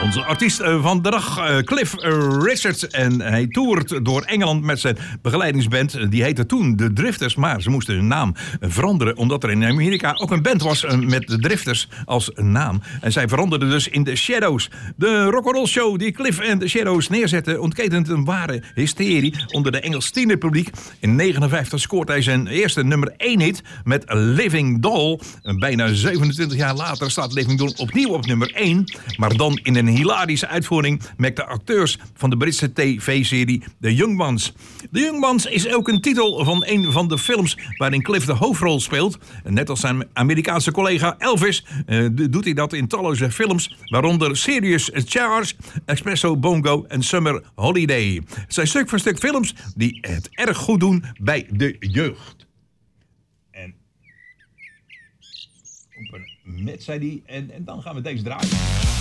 Onze artiest van de dag, Cliff Richard. En hij toert door Engeland met zijn begeleidingsband. Die heette toen de Drifters, maar ze moesten hun naam veranderen. Omdat er in Amerika ook een band was met de Drifters als naam. En zij veranderden dus in de Shadows. De rock'n'roll show die Cliff en de Shadows neerzetten ontketent een ware hysterie onder de Engels tienerpubliek. In 1959 scoort hij zijn eerste nummer 1 hit met Living Doll. Bijna 27 jaar later staat Living Doll opnieuw op nummer 1. Maar dan in een hilarische uitvoering met de acteurs van de Britse tv-serie The Young Ones. The Young Ones is ook een titel van een van de films waarin Cliff de hoofdrol speelt. Net als zijn Amerikaanse collega Elvis doet hij dat in talloze films, waaronder Serious Charge, Espresso Bongo en Summer Holiday. Het zijn stuk voor stuk films die het erg goed doen bij de jeugd. En op een met zei die en dan gaan we deze draaien.